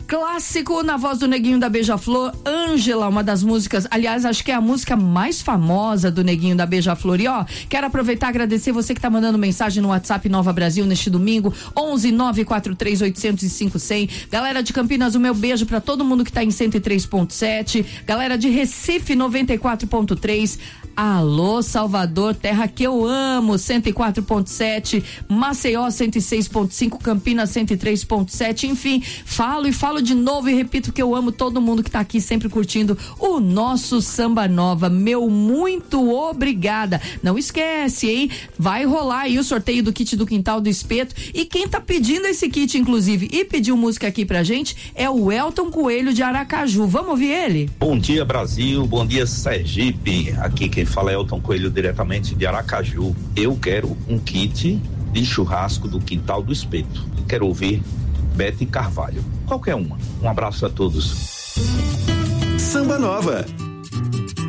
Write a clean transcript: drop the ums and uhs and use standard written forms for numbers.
Clássico na voz do Neguinho da Beija-Flor, Ângela, uma das músicas, aliás, acho que é a música mais famosa do Neguinho da Beija-Flor. E quero aproveitar e agradecer você que tá mandando mensagem no WhatsApp Nova Brasil neste domingo, 11-943-805-100. Galera de Campinas, o meu beijo pra todo mundo que tá em 103.7. Galera de Recife, 94.3. Alô, Salvador, terra que eu amo, 104.7. Maceió, 106.5. Campinas, 103.7. Enfim, falo de novo e repito que eu amo todo mundo que tá aqui sempre curtindo o nosso Samba Nova. Meu muito obrigada. Não esquece, hein? Vai rolar aí o sorteio do kit do Quintal do Espeto, e quem tá pedindo esse kit, inclusive, e pediu música aqui pra gente, é o Elton Coelho de Aracaju. Vamos ouvir ele? Bom dia, Brasil. Bom dia, Sergipe. Aqui quem fala é Elton Coelho, diretamente de Aracaju. Eu quero um kit de churrasco do Quintal do Espeto. Quero ouvir Bete Carvalho. Qualquer uma. Um abraço a todos. Samba Nova.